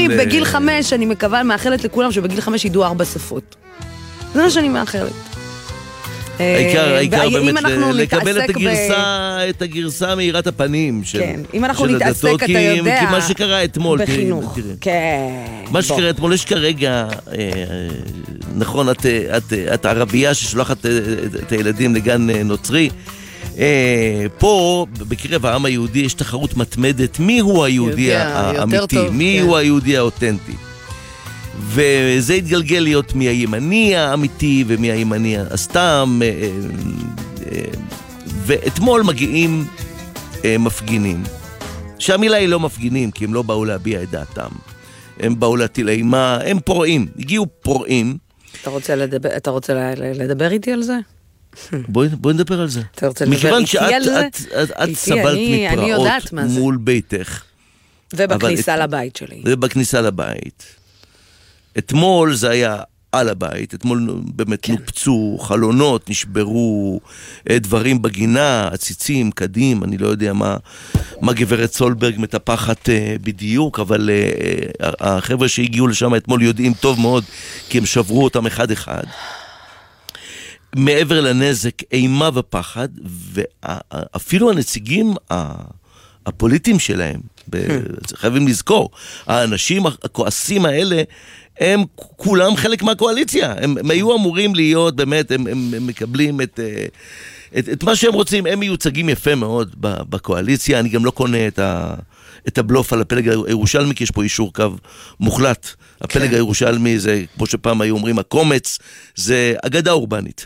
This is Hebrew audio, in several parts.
בגיל 5, אני מקווה, מאחלת לכולם שבגיל 5 ידעו 4 שפות. זה מה שאני מאחלת. העיקר באמת לקבל את הגרסה מאירת הפנים של הדתות, כי מה שקרה אתמול, בחינוך, מה שקרה אתמול, יש כרגע, נכון, את ערבייה ששולחת את הילדים לגן נוצרי, פה בקרב העם היהודי יש תחרות מתמדת מי הוא היהודי האמיתי, מי הוא היהודי האותנטי, וזה התגלגל להיות מי הימני האמיתי ומי הימני הסתם, ואתמול מגיעים מפגינים, שהמילה היא לא מפגינים, כי הם לא באו להביע את דעתם, הם באו להטיל אימה, הם פורעים, הגיעו פורעים. אתה רוצה לדבר איתי על זה? בואי נדבר על זה. מכיוון שאת סבלת מפרעות מול ביתך. ובכניסה לבית שלי. ובכניסה לבית. אתמול זה היה על הבית, אתמול באמת נופצו, חלונות נשברו, דברים בגינה, עציצים, קדים, אני לא יודע מה גברת סולברג מטפחת בדיוק, אבל החבר'ה שהגיעו לשם אתמול יודעים טוב מאוד, כי הם שברו אותם אחד אחד. מעבר לנזק, אימה ופחד, ואפילו הנציגים הפוליטיים שלהם, חייבים לזכור, האנשים הכועסים האלה, הם כולם חלק מהקואליציה, הם היו אמורים להיות, באמת, הם מקבלים את מה שהם רוצים, הם מיוצגים יפה מאוד בקואליציה, אני גם לא קונה את הבלוף על הפלג הירושלמי, כי יש פה אישור קו מוחלט, הפלג הירושלמי זה, כמו שפעם היו אומרים, הקומץ, זה אגדה אורבנית.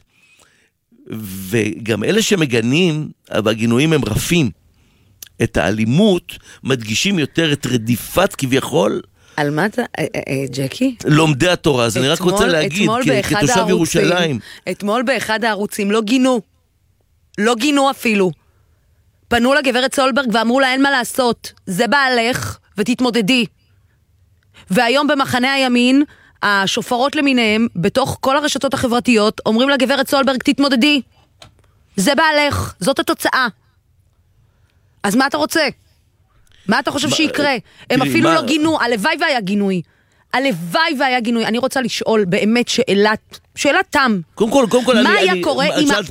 וגם אלה שמגנים, והגינויים הם רפים, את האלימות, מדגישים יותר את רדיפת כביכול, על מה אתה, ג'קי? לומדי התורה, אז אני רק רוצה להגיד, כתושב ירושלים. אתמול באחד הערוצים לא גינו אפילו. פנו לגברת סולברג ואמרו לה אין מה לעשות, זה בעלך ותתמודדי. והיום במחנה הימין, השופרות למיניהם, בתוך כל הרשתות החברתיות, אומרים לגברת סולברג תתמודדי. זה בעלך, זאת התוצאה. אז מה אתה רוצה? מה אתה חושב שיקרה? הם אפילו לא גינו, הלוואי והיה גינוי. אני רוצה לשאול באמת שאלת תם. קודם כל, מה היה קורה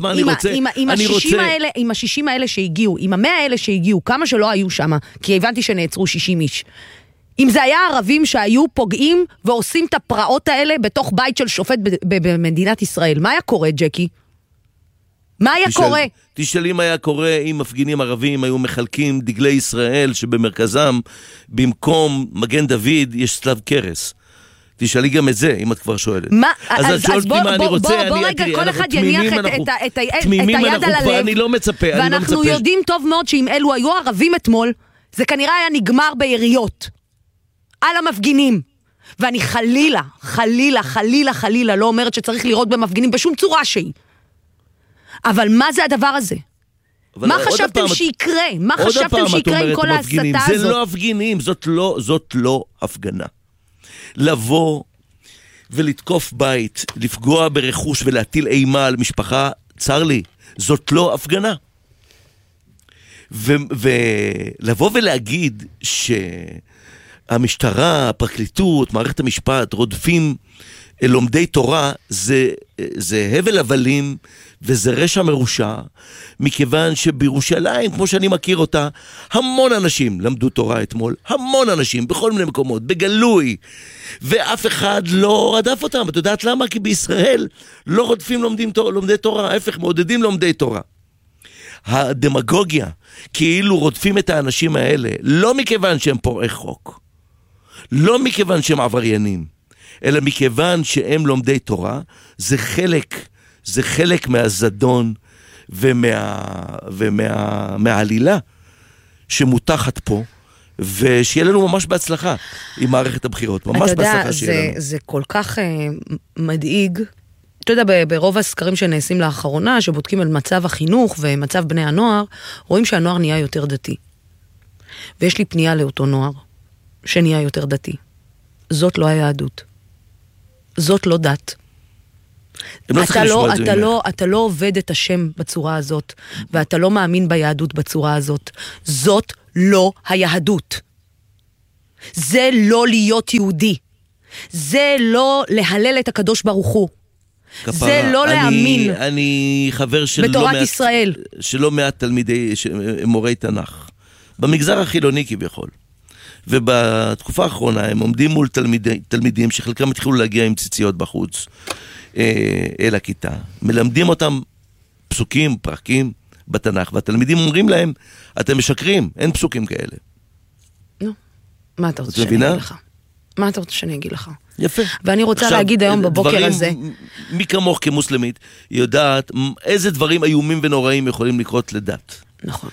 עם ה-60 האלה שהגיעו, עם ה-100 האלה שהגיעו, כמה שלא היו שם, כי הבנתי שנעצרו 60 איש. אם זה היה ערבים שהיו פוגעים ועושים את הפרעות האלה בתוך בית של שופט במדינת ישראל, מה היה קורה, ג'קי? מה היה קורה? תשאלי מה היה קורה אם מפגינים ערבים היו מחלקים דגלי ישראל שבמרכזם במקום מגן דוד יש צלב קרס. תשאלי גם את זה, אם את כבר שואלת. אז בוא רגע, כל אחד יניח את היד על הלב. אני לא מצפה. ואנחנו יודעים טוב מאוד שאם אלו היו ערבים אתמול, זה כנראה היה נגמר ביריות. על המפגינים. ואני חלילה לא אומרת שצריך לראות במפגינים בשום צורה שהיא. אבל מה זה הדבר הזה? מה חשבתם שיקרה? מה חשבתם שיקרה עם כל ההסתה הזאת? זה לא הפגינים, זאת לא הפגנה. לבוא ולתקוף בית, לפגוע ברכוש ולהטיל אימה על משפחה, צר לי, זאת לא הפגנה. ולבוא ולהגיד שהמשטרה, הפרקליטות, מערכת המשפט, רודפים לומדי תורה, זה הבל הבלים, וזה רשע מרושע, מכיוון שבירושלים, כמו שאני מכיר אותה, המון אנשים למדו תורה אתמול, המון אנשים, בכל מיני מקומות, בגלוי, ואף אחד לא רדף אותם. את יודעת למה? כי בישראל לא רודפים לומדי תורה, ההפך, מעודדים לומדי תורה. הדמגוגיה, כאילו רודפים את האנשים האלה, לא מכיוון שהם פורעי חוק, לא מכיוון שהם עבריינים, אלא מכיוון שהם לומדי תורה, זה חלק מהזדון ומהעלילה שמותחת פה, ושיהיה לנו ממש בהצלחה עם מערכת הבחירות, ממש בהצלחה שיהיה לנו. זה כל כך מדאיג. אתה יודע, ברוב הסקרים שנעשים לאחרונה, שבודקים על מצב החינוך ומצב בני הנוער, רואים שהנוער נהיה יותר דתי. ויש לי פנייה לאותו נוער שנהיה יותר דתי. זאת לא היהדות. זאת לא דת. אתה לא עובד את השם בצורה הזאת, ואתה לא מאמין ביהדות בצורה הזאת. זאת לא היהדות. זה לא להיות יהודי. זה לא להלל את הקדוש ברוך הוא. זה לא להאמין. אני חבר של בתורת ישראל. שלא מעט תלמידי, מורי תנ"ך. במגזר החילוני כביכול. ובתקופה האחרונה הם עומדים מול תלמידים שחלקם התחילו להגיע עם ציציות בחוץ אל הכיתה. מלמדים אותם פסוקים, פרקים בתנ"ך, והתלמידים אומרים להם, אתם משקרים, אין פסוקים כאלה. נו, מה אתה רוצה שאני אגיד לך? מה אתה רוצה שאני אגיד לך? יפה. ואני רוצה להגיד היום בבוקר הזה. מי כמוך כמוסלמית יודעת איזה דברים איומים ונוראים יכולים לקרות לדת. נכון.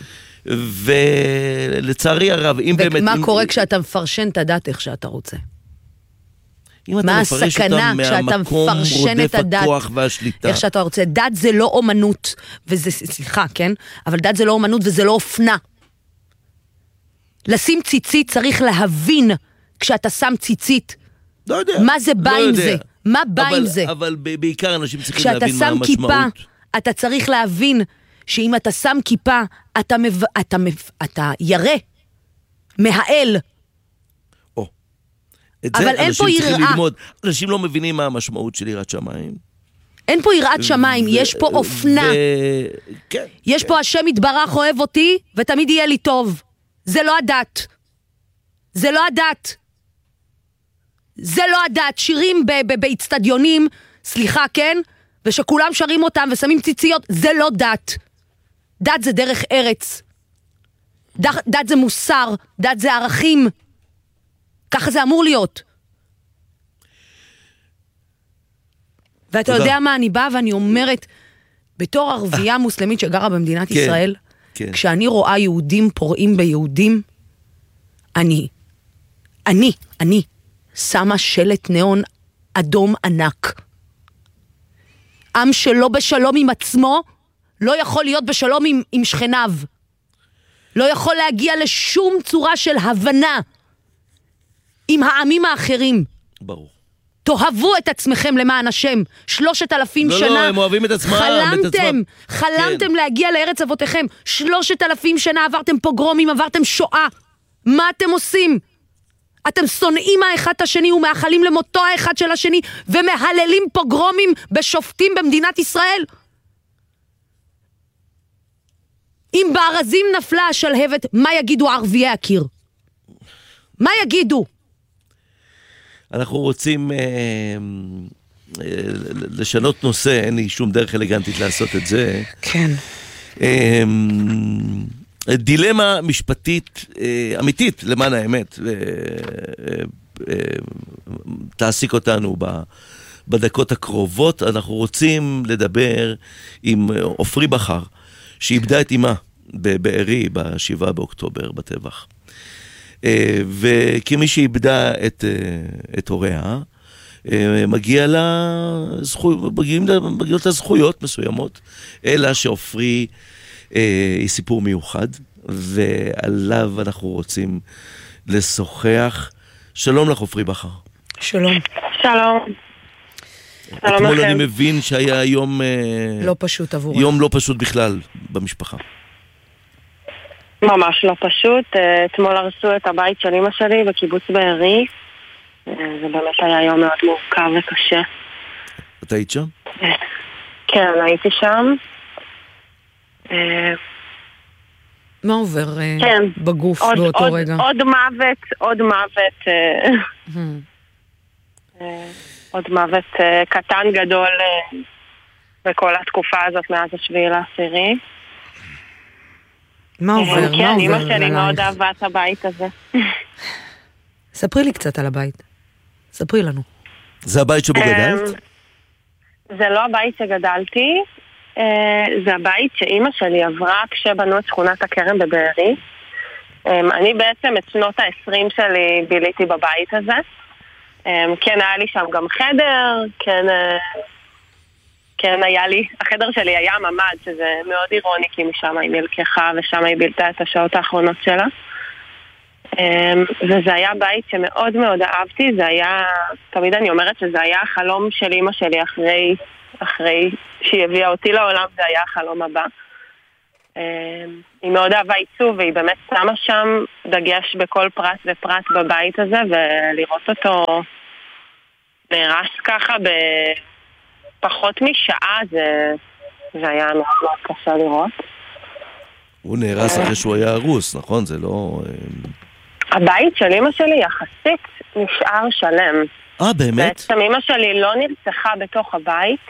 ולצערי הרב, אם באמת... ומה קורה כשאתה מפרשן את הדת איך שאתה רוצה? מה הסכנה כשאתה מפרשן את הדת איך שאתה רוצה? דת זה לא אומנות, וזה, סליחה, כן? אבל דת זה לא אומנות וזה לא אופנה. לשים ציצית צריך להבין כשאתה שם ציצית. לא יודע. מה זה בא עם זה? מה בא עם זה? אבל בעיקר אנשים צריכים להבין מה המשמעות. כשאתה שם כיפה, אתה צריך להבין שאם אתה שם כיפה, אתה ירא, מהאל. אבל אין פה יראה. אנשים לא מבינים מה המשמעות של יראת שמיים. אין פה יראת שמיים, יש פה אופנה. יש פה השם יתברך אוהב אותי, ותמיד יהיה לי טוב. זה לא הדת. זה לא הדת. זה לא הדת. שירים באצטדיונים, סליחה, כן? ושכולם שרים אותם ושמים ציציות, זה לא דת. דת זה דרך ארץ. דת זה מוסר, דת זה ערכים. ככה זה אמור להיות. ואתה יודע מה, אני באה ואני אומרת, בתור ערבייה מוסלמית שגרה במדינת ישראל, כשאני רואה יהודים פורעים ביהודים, אני שמה שלט ניאון אדום ענק. עם שלא בשלום עם עצמו, לא יכול להיות בשלום עם שכניו. לא יכול להגיע לשום צורה של הבנה עם העמים האחרים. ברור. תאהבו את עצמכם למען השם. 3,000 שנה. לא, הם אוהבים את עצמם. חלמתם להגיע לארץ אבותיכם. 3,000 שנה עברתם פוגרומים, עברתם שואה. מה אתם עושים? אתם שונאים האחד את השני ומאחלים למותו האחד של השני, ומהללים פוגרומים בשופטים במדינת ישראל. אם בארזים נפלה השלהבת, מה יגידו ערביי הקיר? מה יגידו? אנחנו רוצים לשנות נושא, אין לי שום דרך אלגנטית לעשות את זה. כן. דילמה משפטית אמיתית, למען האמת, תעסיק אותנו בדקות הקרובות. אנחנו רוצים לדבר עם עופרי בחר, שאיבדה את אמה בבארי ב7 באוקטובר בטבח. וכמי שאיבדה את הוריה, מגיעות לה זכויות מסוימות, אלא שעופרי היא סיפור מיוחד, ועליו אנחנו רוצים לשוחח. שלום לך, עופרי בחר. שלום. שלום. אתמול אני מבין שהיה יום לא פשוט עבורך. יום לא פשוט בכלל במשפחה. ממש לא פשוט. אתמול הרסו את הבית של אמא שלי בקיבוץ בארי. זה באמת היה יום מאוד מורכב וקשה. אתה היית שם? כן, הייתי שם. מה עובר בגוף באותו רגע? עוד מוות. עוד מוות קטן גדול בכל התקופה הזאת מאז 7/10. מה עובר? כן, אמא שלי מאוד אהבה את הבית הזה. ספרי לי קצת על הבית. ספרי לנו. זה הבית שבו גדלת? זה לא הבית שגדלתי, זה הבית שאמא שלי עברה כשבנו את שכונת הכרם בבארי. אני בעצם את שנות ה-20 שלי ביליתי בבית הזה. כן, היה לי שם גם חדר, כן היה לי, החדר שלי היה ממ"ד, שזה מאוד אירוני, כי משם היא נלקחה ושם היא בילתה את השעות האחרונות שלה. וזה היה בית שמאוד מאוד אהבתי, זה היה, תמיד אני אומרת שזה היה החלום של אמא שלי אחרי שהיא הביאה אותי לעולם, זה היה החלום הבא. היא מאוד אהבה עיצוב, והיא באמת שמה שם דגש בכל פרט ופרט בבית הזה, ולראות אותו נהרס ככה בפחות משעה, זה היה מאוד מאוד קשה לראות. הוא נהרס אחרי שהוא היה הרוס, נכון? זה לא... הבית של אמא שלי יחסית נשאר שלם. באמת? בעצם אמא שלי לא נרצחה בתוך הבית.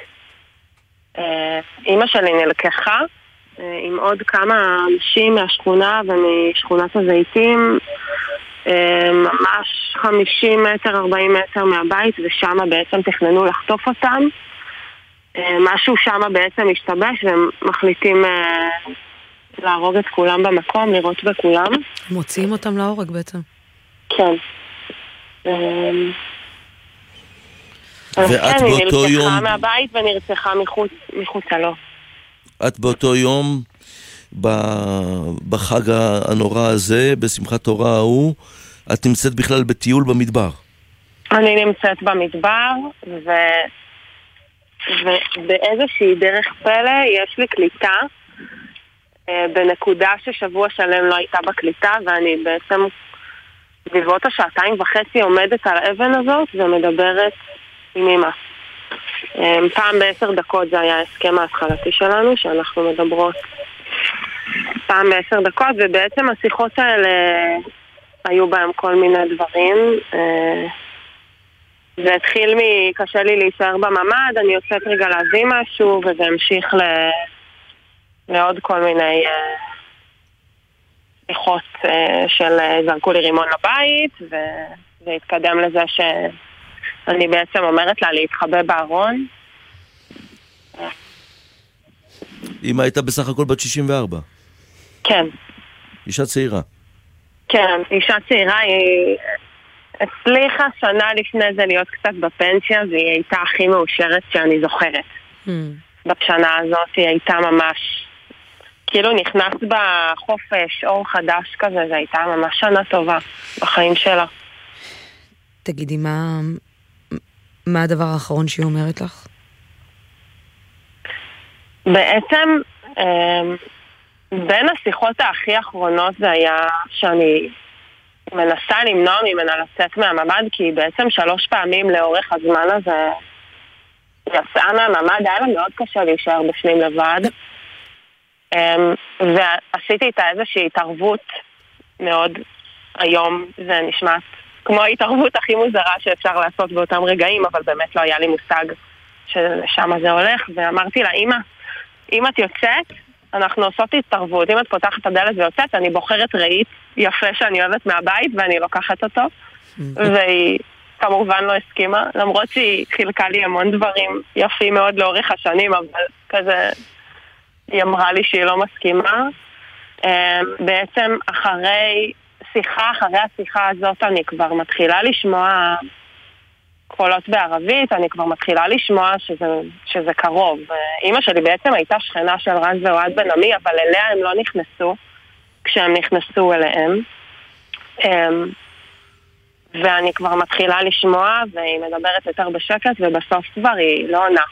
אמא שלי נלקחה עם עוד כמה אנשים מהשכונה ומשכונת הזיתים, ממש 50 מטר, 40 מטר מהבית, ושם בעצם תכננו לחטוף אותם. משהו שם בעצם השתבש, והם מחליטים להרוג את כולם במקום, לראות בכולם. מוציאים אותם להורג בעצם. כן. ואת באותו יום... היא נלקחה מהבית ונרצחה מחוצה לו. את באותו יום, בחג הנורא הזה, בשמחת תורה ההוא, את נמצאת בכלל בטיול במדבר. אני נמצאת במדבר, ובאיזושהי דרך פלא יש לי קליטה, בנקודה ששבוע שלם לא הייתה בקליטה, ואני בעצם בסביבות 2.5 עומדת על האבן הזאת ומדברת עם אמא. פעם ב10 דקות זה היה ההסכם ההתחלתי שלנו, שאנחנו מדברות פעם ב10 דקות, ובעצם השיחות האלה היו בהם כל מיני דברים. זה התחיל קשה לי להישאר בממד, אני יוצאת רגע להביא משהו, וזה המשיך לעוד כל מיני שיחות של זרקו לי רימון לבית, וזה התקדם לזה שאני בעצם אומרת לה להתחבא בארון. אמא הייתה בסך הכל בת 64. כן. אישה צעירה. כן, אישה צעירה, היא הצליחה שנה לפני זה להיות קצת בפנסיה, והיא הייתה הכי מאושרת שאני זוכרת. בשנה הזאת היא הייתה ממש, כאילו נכנס בחופש, אור חדש כזה, זה הייתה ממש שנה טובה בחיים שלה. תגידי, מה הדבר האחרון שהיא אומרת לך? בעצם, בין השיחות הכי אחרונות זה היה שאני מנסה למנוע ממנה לצאת מהממד, כי בעצם 3 פעמים לאורך הזמן הזה יצאה מהממד, היה לה מאוד קשה להישאר בפנים לבד. ועשיתי איתה איזושהי התערבות מאוד היום, זה נשמע כמו ההתערבות הכי מוזרה שאפשר לעשות באותם רגעים, אבל באמת לא היה לי מושג ששם זה הולך, ואמרתי לה, אם את יוצאת, אנחנו עושות התערבות, אם את פותחת את הדלת ויוצאת, אני בוחרת רהיט יפה שאני אוהבת מהבית ואני לוקחת אותו, והיא כמובן לא הסכימה, למרות שהיא חילקה לי המון דברים יפים מאוד לאורך השנים, אבל כזה היא אמרה לי שהיא לא מסכימה. בעצם אחרי השיחה הזאת אני כבר מתחילה לשמוע קולות בערבית, אני כבר מתחילה לשמוע שזה קרוב. אמא שלי בעצם הייתה שכנה של רז ואוהד בן עמי, אבל אליה הם לא נכנסו כשהם נכנסו אליהם. ואני כבר מתחילה לשמוע, והיא מדברת יותר בשקט, ובסוף כבר היא לא עונה.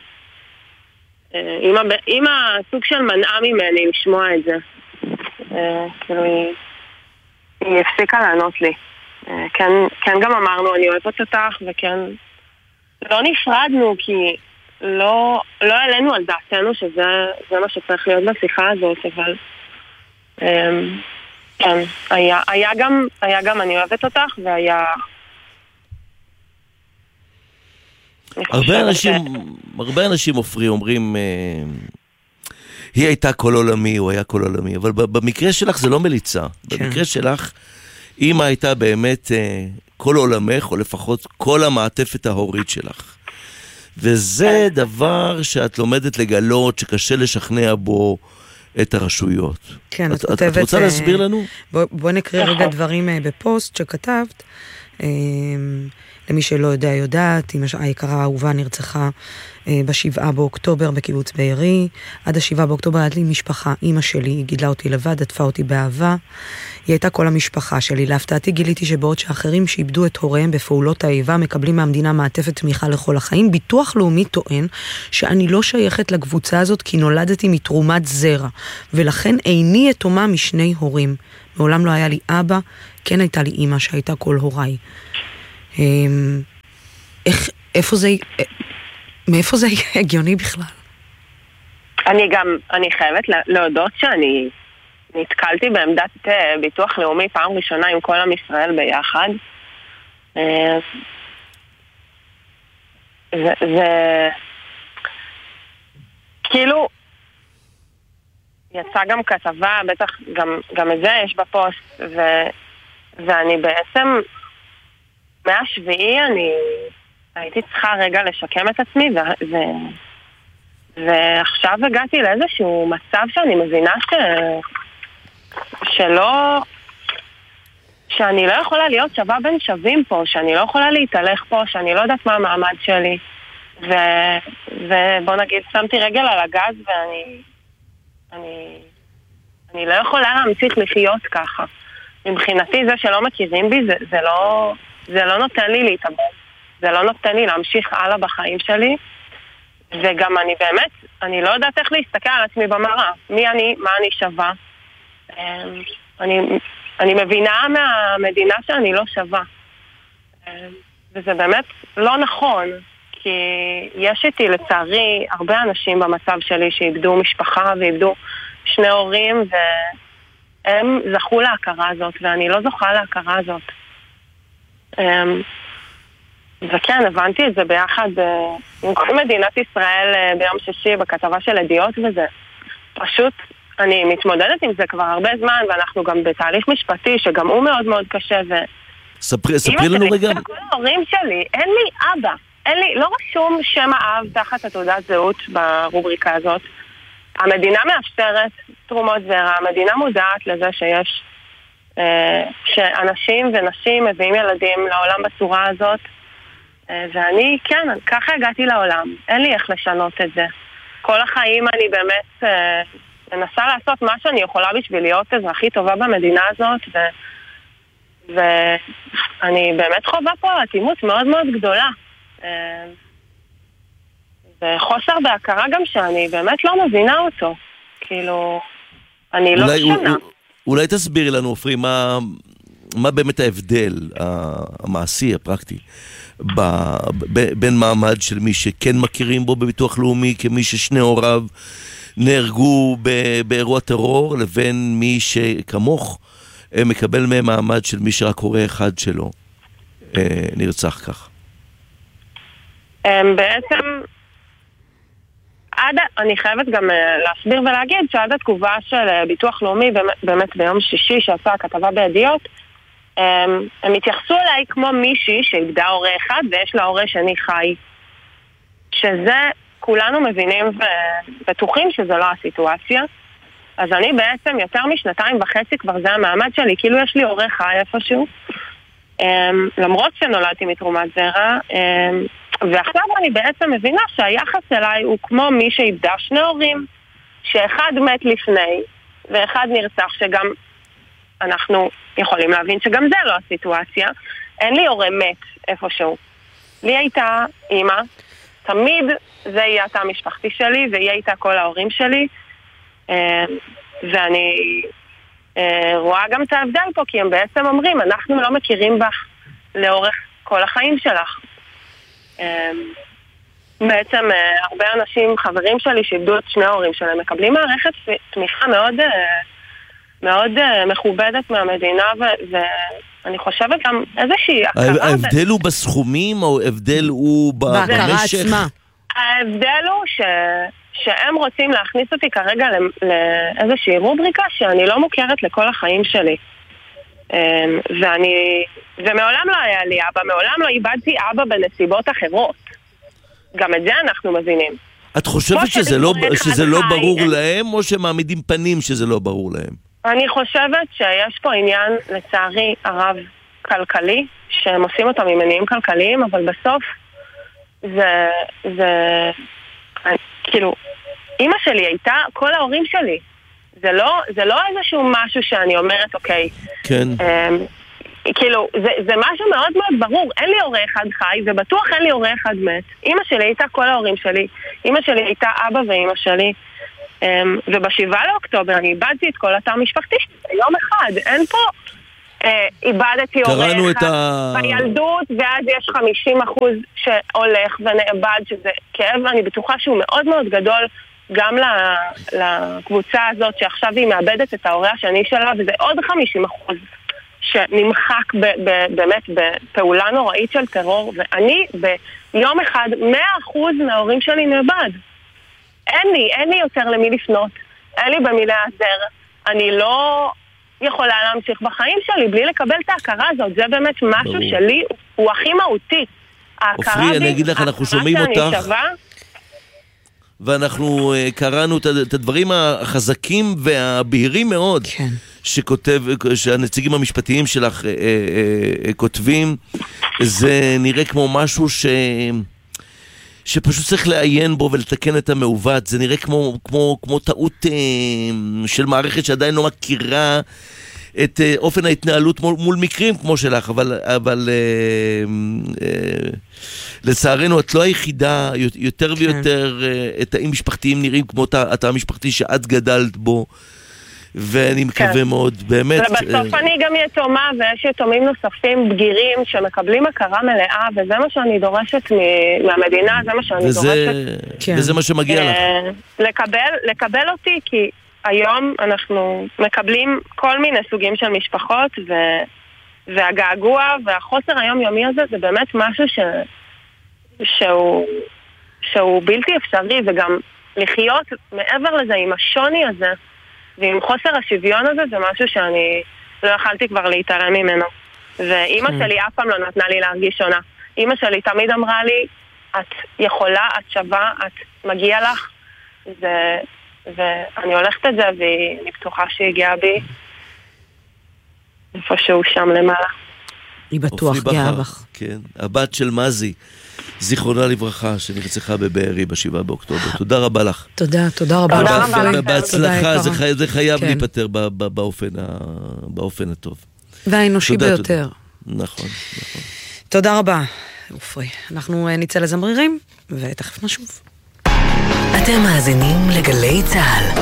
אמא סוג של מנעה ממני לשמוע את זה. כאילו היא הפסיקה לענות לי. כן גם אמרנו, אני אוהבת אותך, וכן לא נפרדנו, כי לא העלינו על דעתנו שזה מה שצריך להיות בשיחה הזאת, אבל כן, היה גם אני אוהבת אותך, והיה הרבה אנשים אומרים היא הייתה כל עולמי, הוא היה כל עולמי, אבל במקרה שלך זה לא מליצה. במקרה שלך אמא הייתה באמת כל עולמך, או לפחות כל המעטפת ההורית שלך. וזה דבר שאת לומדת לגלות, שקשה לשכנע בו את הרשויות. כן, את רוצה להסביר לנו? בוא נקריא רגע דברים בפוסט שכתבת. למי שלא יודע יודעת, אמא היקרה האהובה נרצחה ב7 באוקטובר בקיבוץ בארי. עד ה7 באוקטובר היה לי משפחה, אמא שלי, היא גידלה אותי לבד, עטפה אותי באהבה. היא הייתה כל המשפחה שלי. להפתעתי גיליתי שבעוד שאחרים שאיבדו את הוריהם בפעולות האיבה מקבלים מהמדינה מעטפת תמיכה לכל החיים, ביטוח לאומי טוען שאני לא שייכת לקבוצה הזאת כי נולדתי מתרומת זרע, ולכן איני יתומה משני הורים. מעולם לא היה לי אבא, כן הייתה לי אמא שהייתה כל הוריי. מאיפה זה הגיוני בכלל? אני חייבת להודות שאני נתקלתי בעמדת ביטוח לאומי פעם ראשונה עם כל עם ישראל ביחד. זה כאילו יצא גם כתבה, בטח גם את זה יש בפוסט, ואני בעצם מהשביעי אני הייתי צריכה רגע לשקם את עצמי, ועכשיו הגעתי לאיזשהו מצב שאני מבינה שאני לא יכולה להיות שווה בין שווים פה, שאני לא יכולה להתהלך פה, שאני לא יודעת מה המעמד שלי, ובוא נגיד שמתי רגל על הגז אני לא יכולה להמשיך לחיות ככה. מבחינתי זה שלא מכירים בי זה לא נותן לי להתאבד, זה לא נותן לי להמשיך הלאה בחיים שלי, וגם אני לא יודעת איך להסתכל על עצמי במראה, מי אני, מה אני שווה. אני מבינה מהמדינה שאני לא שווה, וזה באמת לא נכון, כי יש איתי לצערי הרבה אנשים במצב שלי שאיבדו משפחה ואיבדו שני הורים, והם זכו להכרה הזאת ואני לא זוכה להכרה הזאת. וכן, הבנתי את זה ביחד עם כל מדינת ישראל ביום שישי בכתבה של ידיעות, וזה פשוט, אני מתמודדת עם זה כבר הרבה זמן, ואנחנו גם בתהליך משפטי שגם הוא מאוד מאוד קשה. ספרי לנו רגע. כל ההורים שלי, אין לי אבא, לא רשום שם האב תחת התעודת זהות ברובריקה הזאת. המדינה מאפשרת תרומות זרע, המדינה מודעת לזה שיש שאנשים ונשים מביאים ילדים לעולם בצורה הזאת, ואני, כן, ככה הגעתי לעולם. אין לי איך לשנות את זה. כל החיים אני באמת מנסה לעשות מה שאני יכולה בשביל להיות אזרחית טובה במדינה הזאת, ואני באמת חווה פה אטימות מאוד מאוד גדולה. וחוסר בהכרה גם שאני באמת לא מבינה אותו. כאילו, אני לא שונה. אולי תסבירי לנו, עופרי, מה באמת ההבדל המעשי, הפרקטי, בין מעמד של מי שכן מכירים בו בביטוח לאומי, כמי ששני הוריו נהרגו באירוע טרור, לבין מי שכמוך מקבל מהם מעמד של מי שרק הורה אחד שלו נרצח כך? בעצם אני חייבת גם להסביר ולהגיד שעד התגובה של ביטוח לאומי באמת ביום שישי שיצאה הכתבה בידיעות, הם התייחסו אליי כמו מישהי שאיבדה הורה אחד ויש לה הורה שני חי, שזה כולנו מבינים ובטוחים שזה לא הסיטואציה. אז אני בעצם יותר מ2.5 כבר זה המעמד שלי, כאילו יש לי הורה חי איפשהו, למרות שנולדתי מתרומת זרע, ועכשיו אני בעצם מבינה שהיחס אליי הוא כמו מי שאיבדה שני הורים, שאחד מת לפני ואחד נרצח, שגם אנחנו יכולים להבין שגם זה לא הסיטואציה. אין לי הורה מת איפשהו, לי הייתה אמא, תמיד זה יהיה התא המשפחתי שלי והיא הייתה כל ההורים שלי, ואני רואה גם את ההבדל פה, כי הם בעצם אומרים אנחנו לא מכירים בך לאורך כל החיים שלך. בעצם הרבה אנשים, חברים שלי שאיבדו את שני ההורים שלהם, מקבלים מערכת תמיכה מאוד מאוד מכובדת מהמדינה, ואני חושבת גם איזושהי הכרה. ההבדל הוא בסכומים או ההבדל הוא במשך? ההבדל הוא שהם רוצים להכניס אותי כרגע לאיזושהי רובריקה שאני לא מוכרת לכל החיים שלי. ומעולם לא היה לי אבא, מעולם לא איבדתי אבא בנסיבות אחרות. גם את זה אנחנו מבינים. את חושבת שזה לא ברור להם, או שמעמידים פנים שזה לא ברור להם? אני חושבת שיש פה עניין, לצערי הרב, כלכלי, שהם עושים אותם ממניעים כלכליים, אבל בסוף זה כאילו, אמא שלי הייתה כל ההורים שלי. זה לא איזשהו משהו שאני אומרת, אוקיי. כן. כאילו, זה משהו מאוד מאוד ברור. אין לי הורה אחד חי, ובטוח אין לי הורה אחד מת. אמא שלי הייתה כל ההורים שלי. אמא שלי הייתה אבא ואמא שלי. וב7 לאוקטובר אני איבדתי את כל התא המשפחתי שלי. יום אחד, אין פה... איבדתי הורה אחד בילדות, ואז יש 50% שהולך ונאבד, שזה כאב, ואני בטוחה שהוא מאוד מאוד גדול גם לקבוצה הזאת שעכשיו היא מאבדת את ההורה השני שלה, וזה עוד 50% שנמחק באמת בפעולה נוראית של טרור, ואני ביום אחד 100% מההורים שלי נאבד. אין לי יותר למי לפנות, אין לי במי להיעזר, אני לא יכולה להמשיך בחיים שלי בלי לקבל את ההכרה הזאת. זה באמת משהו שלי הוא הכי מהותי. אופרי, אני אגיד לך, אנחנו שומעים אותך ואנחנו קראנו את הדברים החזקים והבהירים מאוד שהנציגים המשפטיים שלך כותבים. זה נראה כמו משהו שפשוט צריך לעיין בו ולתקן את המעוות. זה נראה כמו טעות של מערכת שעדיין לא מכירה את אופן ההתנהלות מול מקרים כמו שלך, אבל לצערנו את לא היחידה. יותר ויותר תאים משפחתיים נראים כמו התא המשפחתי שאת גדלת בו, ואני מקווה מאוד, באמת. ובסוף אני גם יתומה, ויש יתומים נוספים בגירים שמקבלים הכרה מלאה, וזה מה שאני דורשת מהמדינה, זה מה שאני דורשת. וזה מה שמגיע לך. לקבל אותי, כי היום אנחנו מקבלים כל מיני סוגים של משפחות, והגעגוע והחוסר היומיומי הזה, זה באמת משהו שהוא בלתי אפשרי, וגם לחיות מעבר לזה עם השוני הזה, ועם חוסר השוויון הזה, זה משהו שאני לא יכלתי כבר להתערם ממנו. ואימא שלי אף פעם לא נתנה לי להרגיש שונה. אימא שלי תמיד אמרה לי, את יכולה, את שווה, את מגיע לך. ואני הולכת את זה, ואני בטוחה שהיא הגיעה בי איפשהו שם למעלה. היא בטוח גאה בך. כן, הבת של מזי, זיכרונה לברכה, שנרצחה בבארי ב7 באוקטובר. תודה רבה לך. תודה רבה. בהצלחה, זה חייב להיפטר באופן הטוב. והאנושי ביותר. נכון. תודה רבה, אופרי. אנחנו נצא לזמרירים, ותכף נשוב. אתם מאזינים לגלי צהל.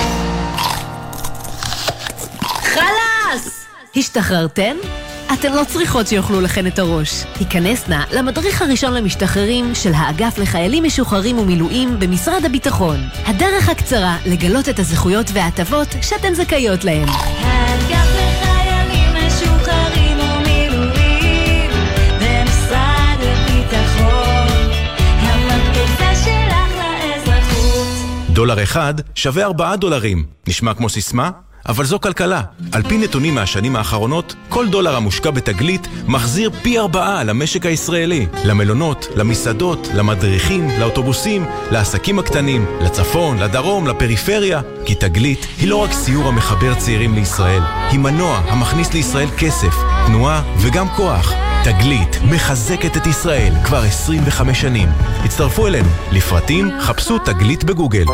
חלאס! השתחררתם? אתן לא צריכות שיוכלו לכן את הראש. היכנסנה למדריך הראשון למשתחררים של האגף לחיילים משוחררים ומילואים במשרד הביטחון. הדרך הקצרה לגלות את הזכויות וההטבות שאתן זכאיות להן. האגף לחיילים משוחררים ומילואים במשרד הביטחון. המדריכה שלך לאזרחות. $1 שווה $4. נשמע כמו סיסמה? אבל זו כלכלה. על פי נתונים מהשנים האחרונות, כל דולר המושקע בתגלית מחזיר פי 4 למשק הישראלי. למלונות, למסעדות, למדריכים, לאוטובוסים, לעסקים הקטנים, לצפון, לדרום, לפריפריה. כי תגלית היא לא רק סיור המחבר צעירים לישראל, היא מנוע המכניס לישראל כסף, תנועה וגם כוח. תגלית מחזקת את ישראל כבר 25 שנים. הצטרפו אלינו. לפרטים חפשו תגלית בגוגל.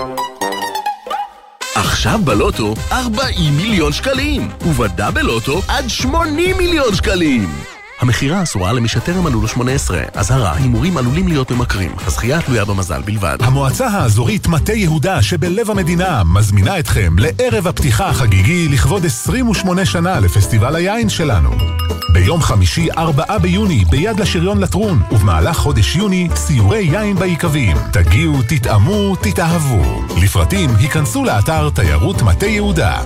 עכשיו בלוטו 40 מיליון שקלים, ובדאבל לוטו עד 80 מיליון שקלים. המחירה אסורה למי שטרם מלאו לו 18. אזהרה, הימורים עלולים להיות ממכרים. הזכייה תלויה במזל בלבד. המועצה האזורית מטה יהודה שבלב המדינה מזמינה אתכם לערב הפתיחה החגיגי לכבוד 28 שנה לפסטיבל היין שלנו. ביום חמישי 4 ביוני ביד לשריון לטרון, ובמהלך חודש יוני סיורי יין בעיקבים. תגיעו, תתאמו, תתאהבו. לפרטים היכנסו לאתר תיירות מטה יהודה.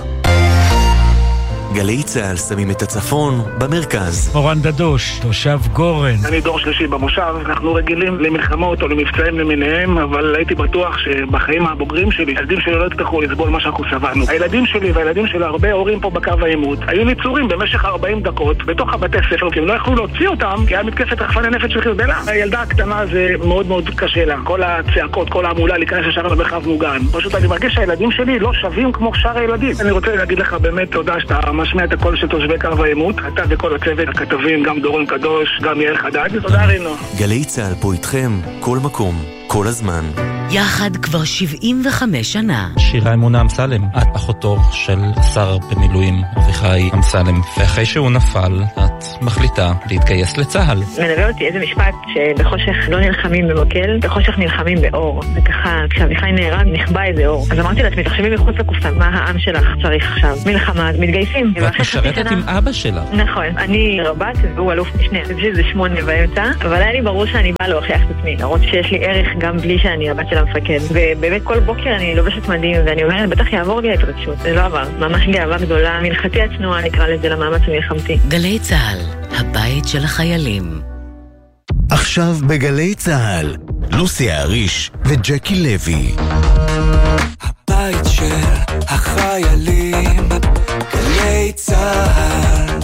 גלי צהל שמים את הצפון במרכז. אורן דדוש, תושב גורן. אני דור שלישי במושב, אנחנו רגילים למלחמות או למבצעים למיניהם, אבל הייתי בטוח שבחיים הבוגרים שלי, הילדים שלי לא יצטרכו לסבול מה שאנחנו סבלנו. הילדים שלי והילדים של הרבה הורים פה בקו העימות היו ניצורים במשך 40 דקות בתוך הבתי ספר, כי הם לא יכלו להוציא אותם, כי היה מתקפת רחפני נפץ של חיזבאללה. הילדה הקטנה זה מאוד מאוד קשה לה, כל הצעקות, כל המולה להיכנס ישר למרחב מוגן. פשוט אני מרגיש שהילדים שלי לא שווים כמו שאר הילדים. אני רוצה להגיד לך באמת תודה שאתה משמיע את הקול של תושבי קו העימות. אתה וכל הצוות, הכתבים, גם דורון קדוש, גם יעל חדד. תודה רינו. גלי צהל פה איתכם, כל מקום, כל הזמן. יחד כבר 75 שנה. שירה אמונה אמסלם, את אחותו של שר במילואים אביחי אמסלם, ואחרי שהוא נפל, את מחליטה להתגייס לצהל. מדבר אותי איזה משפט שבחושך לא נלחמים במקל, בחושך נלחמים באור. וככה, כשאביחי נהרג, נחבא איזה אור. אז אמרתי לעצמי, תחשבי מחוץ לקופסה, מה העם שלך צריך עכשיו? מלחמה, מתגייסים. ואת משרתת עם אבא שלך. נכון, אני רבת, והוא אלוף משנה, זה 8 באמצע, אבל היה לי ברור שאני באה להוכיח את עצמי, להראות שיש לי ערך גם בלי שאני הבת של המפקד. ובאמת כל בוקר אני לובשת מדים, ואני אומרת, בטח יעבור לי ההתרגשות. זה לא עבר. ממש גאווה גדולה, מלחתי הצנועה נקרא לזה למאמץ המלחמתי. גלי צהל, הבית של החיילים. עכשיו בגלי צהל, לוסי האריש וג'קי לוי. הבית של החיילים, גלי צהל.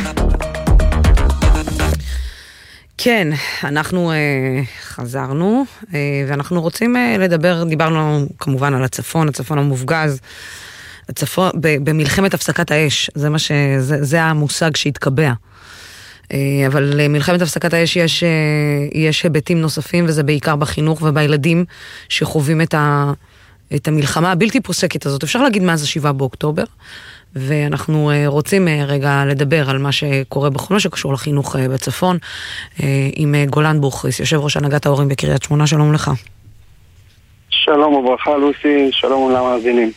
כן, אנחנו חזרנו, ואנחנו רוצים לדבר, דיברנו כמובן על הצפון המופגז, הצפון, במלחמת הפסקת האש, זה המושג שהתקבע. אבל למלחמת הפסקת האש יש היבטים נוספים, וזה בעיקר בחינוך ובילדים שחווים את המלחמה הבלתי פוסקת הזאת. אפשר להגיד מאז 7 באוקטובר, ואנחנו רוצים רגע לדבר על מה שקורה בכל מה שקשור לחינוך בצפון, עם גולן בוכריס, יושב ראש הנהגת ההורים בקריית שמונה. שלום לך. שלום וברכה לוסי, שלום למאזינים.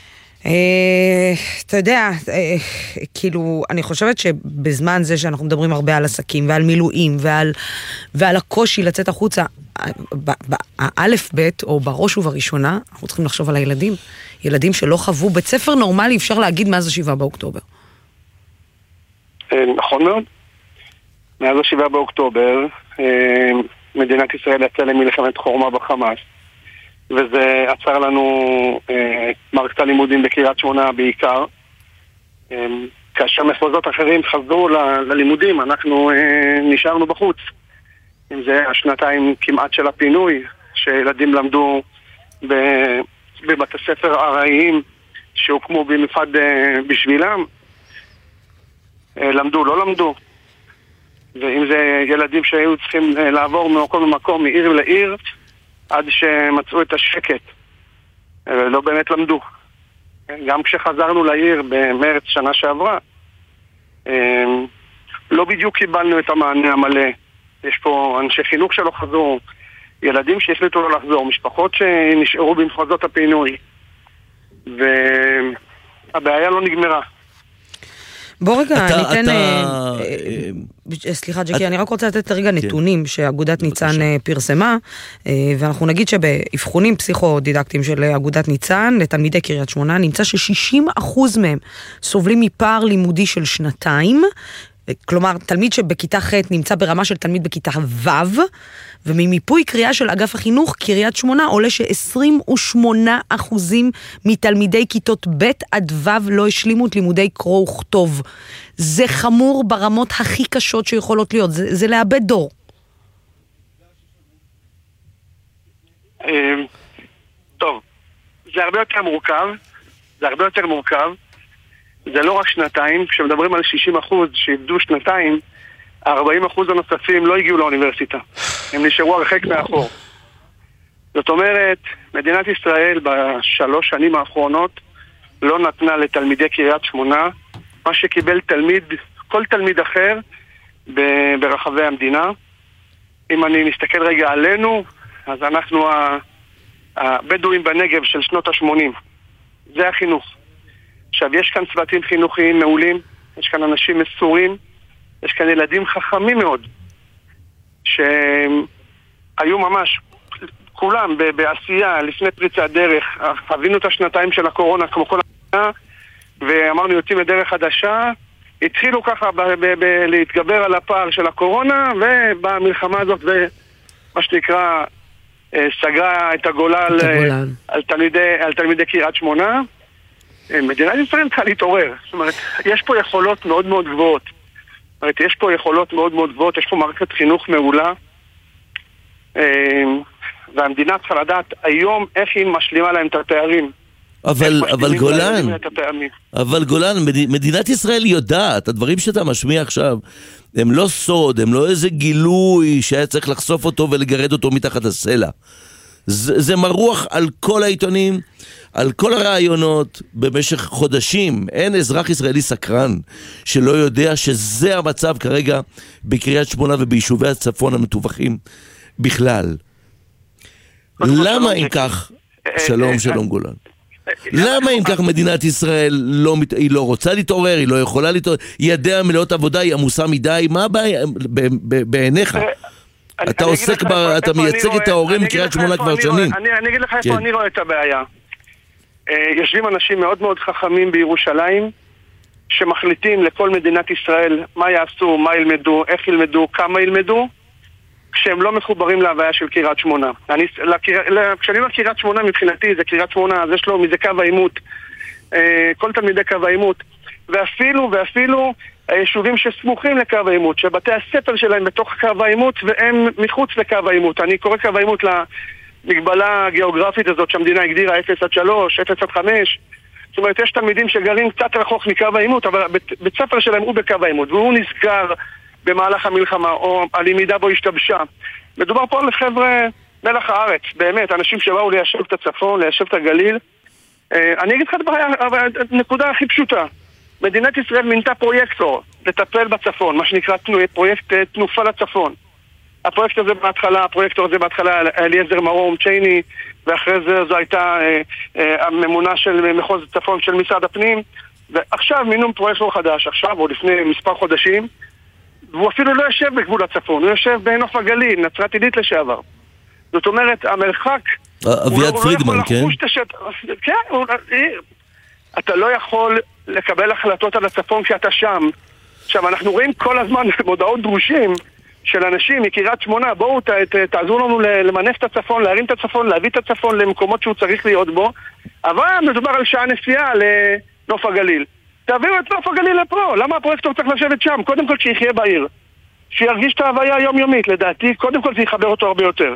אתה יודע, כאילו, אני חושבת שבזמן זה שאנחנו מדברים הרבה על עסקים ועל מילואים ועל הקושי לצאת החוצה, באלף בית או בראש ובראשונה, אנחנו צריכים לחשוב על הילדים. ילדים שלא חוו בית ספר נורמלי, אפשר להגיד מאז 7 באוקטובר. נכון מאוד. מאז 7 באוקטובר, מדינת ישראל יצאה למלחמת חורמה בחמאס. וזה עצר לנו מערכת הלימודים בקריית שמונה בעיקר. כאשר מחוזות אחרים חזרו ללימודים, אנחנו נשארנו בחוץ. אם זה השנתיים כמעט של הפינוי, שילדים למדו בבתי ספר ארעיים שהוקמו במיוחד בשבילם, למדו, לא למדו. ואם זה ילדים שהיו צריכים לעבור ממקום למקום, מעיר לעיר, עד שמצאו את השקט. לא באמת למדו. גם כשחזרנו לעיר במרץ שנה שעברה, לא בדיוק קיבלנו את המענה המלא. יש פה אנשי חינוך שלא חזרו, ילדים שהחליטו לא לחזור, משפחות שנשארו במחוזות הפינוי. והבעיה לא נגמרה. בוא רגע, ניתן... סליחה ג'קי, אני רק רוצה לתת רגע נתונים שאגודת ניצן פרסמה, ואנחנו נגיד שבאבחונים פסיכודידקטיים של אגודת ניצן לתלמידי קריית שמונה, נמצא ש60% מהם סובלים מפער לימודי של 2, כלומר, תלמיד שבכיתה ח' נמצא ברמה של תלמיד בכיתה ו', וממיפוי קריאה של אגף החינוך, קריית שמונה עולה ש28% מתלמידי כיתות ב' עד ו' לא השלימו את לימודי קרוא וכתוב. זה חמור ברמות הכי קשות שיכולות להיות, זה לאבד דור. טוב, זה הרבה יותר מורכב, זה לא רק 2, כשמדברים על 60% שאיבדו 2, 40% הנוספים לא הגיעו לאוניברסיטה. הם נשארו הרחק מאחור. זאת אומרת, מדינת ישראל ב3 שנים האחרונות לא נתנה לתלמידי קריית שמונה מה שקיבל כל תלמיד אחר ברחבי המדינה. אם אני מסתכל רגע עלינו, אז אנחנו הבדואים בנגב של שנות ה-80. זה החינוך. עכשיו, יש כאן צוותים חינוכיים מעולים, יש כאן אנשים מסורים, יש כאן ילדים חכמים מאוד, שהיו ממש, כולם בעשייה, לפני פריצת דרך, חווינו את השנתיים של הקורונה כמו כל השנה, ואמרנו יוצאים לדרך חדשה, התחילו ככה להתגבר על הפער של הקורונה, ובמלחמה הזאת, ומה שנקרא, סגרה את הגולל על תלמידי קריית שמונה. מדינת ישראל צריכה להתעורר. זאת אומרת, יש פה יכולות מאוד מאוד גבוהות. זאת אומרת, יש פה יכולות מאוד מאוד גבוהות, יש פה מערכת חינוך מעולה, והמדינה צריכה לדעת היום איך היא משלימה להם את הפערים. אבל גולן, מדינת ישראל יודעת, הדברים שאתה משמיע עכשיו, הם לא סוד, הם לא איזה גילוי שהיה צריך לחשוף אותו ולגרד אותו מתחת הסלע. זה מרוח על כל העיתונים, על כל הרעיונות במשך חודשים. אין אזרח ישראלי סקרן שלא יודע שזה המצב כרגע בקריית שמונה וביישובי הצפון המטווחים בכלל. למה אם כך, שלום גולן, למה אם כך מדינת ישראל היא לא רוצה להתעורר, היא לא יכולה להתעורר, ידיה מלאות עבודה, היא עמוסה מדי, מה הבעיה בעיניך? אתה עוסק, אתה מייצג את ההורים מקריית שמונה כבר שנים. אני אגיד לך איפה אני רואה את הבעיה. יושבים אנשים מאוד מאוד חכמים בירושלים, שמחליטים לכל מדינת ישראל מה יעשו, מה ילמדו, איך ילמדו, כמה ילמדו, כשהם לא מחוברים להוויה של קריית שמונה. כשאני אומר קריית שמונה מבחינתי, זה קריית שמונה, זה שלו, מזה קו העימות, כל תלמידי קו העימות, ואפילו היישובים שסמוכים לקו העימות, שבתי הספר שלהם בתוך קו העימות והם מחוץ לקו העימות. אני קורא קו העימות למגבלה הגיאוגרפית הזאת שהמדינה הגדירה 0 עד 3, 0 עד 5. זאת אומרת, יש תלמידים שגרים קצת רחוק מקו העימות, אבל בית ספר שלהם הוא בקו העימות, והוא נסגר במהלך המלחמה, או הלמידה בו השתבשה. מדובר פה על חבר'ה מלח הארץ, באמת, אנשים שבאו ליישב את הצפון, ליישב את הגליל. אני אגיד לך את הנקודה הכי פשוטה. מדינת ישראל מינתה פרויקטור לטפל בצפון, מה שנקרא פרויקט תנופה לצפון. הפרויקטור הזה בהתחלה אליעזר מרום צ'ייני, ואחרי זה זו הייתה הממונה של מחוז צפון של משרד הפנים, ועכשיו מינו פרויקטור חדש, עכשיו או לפני מספר חודשים, והוא אפילו לא יושב בגבול הצפון, הוא יושב בנוף הגליל, נצרת עילית לשעבר. זאת אומרת, המרחק... אביעד פרידמן, כן? כן, אתה לא יכול לקבל החלטות על הצפון כשאתה שם. עכשיו, אנחנו רואים כל הזמן מודעות דרושים של אנשים מקריית שמונה, בואו תעזרו לנו למנף את הצפון, להרים את הצפון, להביא את הצפון למקומות שהוא צריך להיות בו, אבל מדובר על שעה נסיעה לנוף הגליל. תעבירו את נוף הגליל לפה, למה הפרויקטור צריך לשבת שם? קודם כל שיחיה בעיר, שירגיש את ההוויה היומיומית, לדעתי, קודם כל זה יחבר אותו הרבה יותר.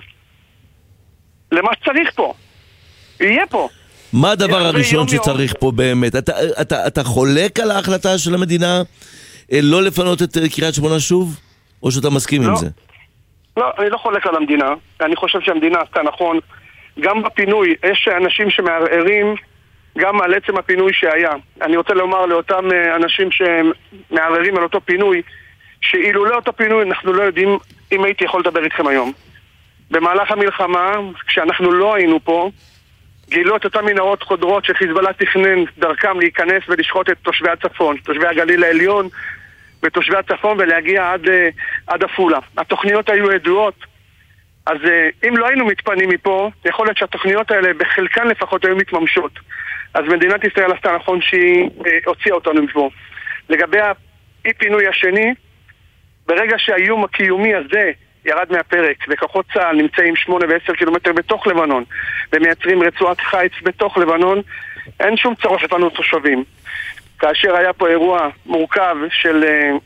למה שצריך פה, יהיה פה. מה הדבר הראשון שצריך פה באמת? אתה חולק על ההחלטה של המדינה לא לפנות את קריית שמונה שוב? או שאתה מסכים עם זה? לא, אני לא חולק על המדינה. אני חושב שהמדינה עשתה נכון. גם בפינוי, יש אנשים שמערערים גם על עצם הפינוי שהיה. אני רוצה לומר לאותם אנשים שמערערים על אותו פינוי, שאילו לא אותו פינוי, אנחנו לא יודעים אם הייתי יכול לדבר איתכם היום. במהלך המלחמה, כשאנחנו לא היינו פה, גילו את אותם מנהרות חודרות שחיזבאללה תכנן דרכם להיכנס ולשחוט את תושבי הצפון, תושבי הגליל העליון ותושבי הצפון ולהגיע עד אפולה. התוכניות היו ידועות, אז אם לא היינו מתפנים מפה, יכול להיות שהתוכניות האלה בחלקן לפחות היו מתממשות. אז מדינת ישראל עשתה נכון שהיא הוציאה אותנו מפה. לגבי האי פינוי השני, ברגע שהאיום הקיומי הזה ירד מהפרק, וכוחות צה"ל נמצאים 8 ו10 קילומטר בתוך לבנון, ומייצרים רצועת חיץ בתוך לבנון, אין שום צורך לפנות תושבים. כאשר היה פה אירוע מורכב של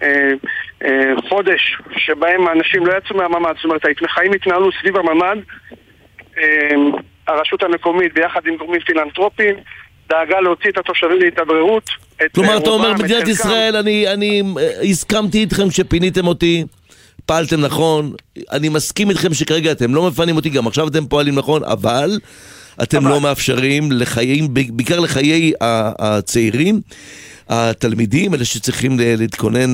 חודש, שבהם האנשים לא יצאו מהממד, זאת אומרת, החיים התנהלו סביב הממד, הרשות המקומית ביחד עם גורמים פילנטרופיים, דאגה להוציא את התושבים להתאווררות. כלומר, אתה אומר, מדינת ישראל, אני הסכמתי איתכם שפיניתם אותי, פעלתם נכון, אני מסכים איתכם שכרגע אתם לא מפנים אותי, גם עכשיו אתם פועלים נכון, אבל אתם לא מאפשרים לחיים, בעיקר לחיי הצעירים, התלמידים, אלה שצריכים להתכונן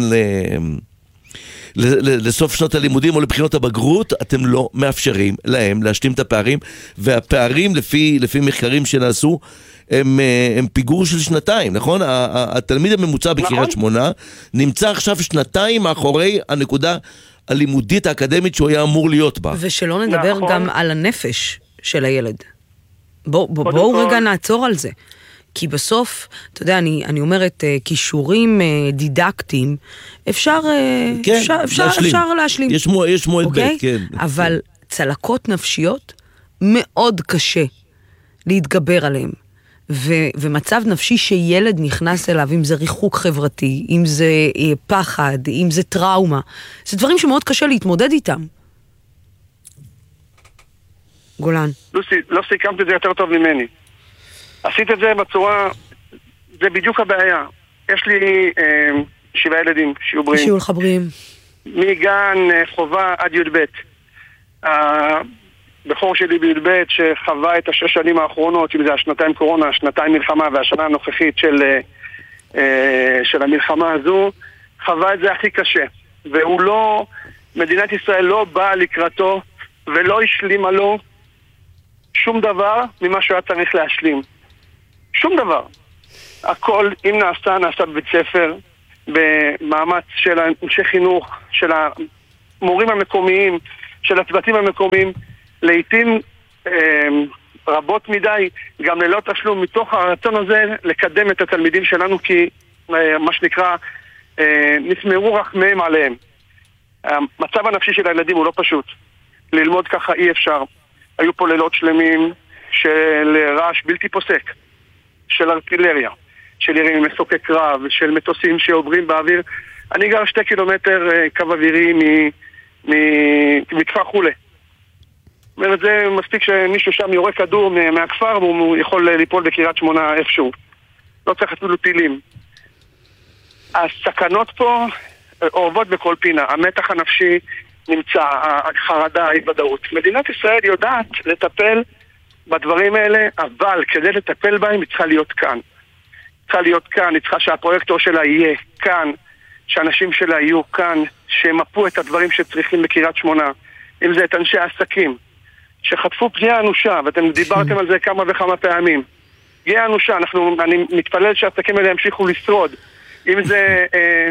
לסוף שנות הלימודים או לבחינות הבגרות, אתם לא מאפשרים להם להשלים את הפערים, והפערים לפי מחקרים שנעשו, הם פיגור של שנתיים, נכון? התלמיד הממוצע בקריית שמונה נמצא עכשיו שנתיים מאחורי הנקודה הלימודית האקדמית שהוא היה אמור להיות בה. ושלא נדבר גם על הנפש של הילד. בואו רגע נעצור על זה. כי בסוף, אתה יודע, אני אומרת, כישורים דידקטיים, אפשר להשלים. יש מועד ב', כן. אבל צלקות נפשיות מאוד קשה להתגבר עליהם. ומצב נפשי שילד נכנס אליו, אם זה ריחוק חברתי, אם זה פחד, אם זה טראומה, זה דברים שמאוד קשה להתמודד איתם. גולן. לוסי, לא סיכמת את זה יותר טוב ממני. עשית את זה בצורה, זה בדיוק הבעיה. יש לי 7 ילדים שיהיו בריאים. שיהיו לך בריאים. מגן חובה עד י"ב. הבכור שלי בי"ב שחווה את 6 שנים האחרונות, אם זה 2 קורונה, 2 מלחמה והשנה הנוכחית של המלחמה הזו, חווה את זה הכי קשה. והוא לא, מדינת ישראל לא באה לקראתו ולא השלימה לו שום דבר ממה שהוא היה צריך להשלים. שום דבר. הכל, אם נעשה בבית ספר, במאמץ של אנשי חינוך, של המורים המקומיים, של הצוותים המקומיים, לעתים רבות מדי, גם ללא תשלום, מתוך הרצון הזה לקדם את התלמידים שלנו, כי מה שנקרא, נשמרו רחמיהם עליהם. המצב הנפשי של הילדים הוא לא פשוט. ללמוד ככה אי אפשר. היו פה לילות שלמים של רעש בלתי פוסק, של ארטילריה, של ירים מסוקי קרב, של מטוסים שעוברים באוויר. אני גר 2 קילומטר קו אווירי מכפר חולה. זאת אומרת, זה מספיק שמישהו שם יורה כדור מהכפר והוא יכול ליפול בקריית שמונה איפשהו. לא צריך אפילו טילים. הסכנות פה אורבות בכל פינה. המתח הנפשי נמצא, החרדה, ההתוודאות. מדינת ישראל יודעת לטפל בדברים האלה, אבל כדי לטפל בהם היא צריכה להיות כאן. צריכה להיות כאן, היא צריכה שהפרויקטור שלה יהיה כאן, שאנשים שלה יהיו כאן, שמפו את הדברים שצריכים בקריית שמונה. אם זה את אנשי העסקים, שחטפו פגיעה אנושה, ואתם דיברתם על זה כמה וכמה פעמים. פגיעה אנושה, אני מתפלל שהעסקים האלה ימשיכו לשרוד. אם זה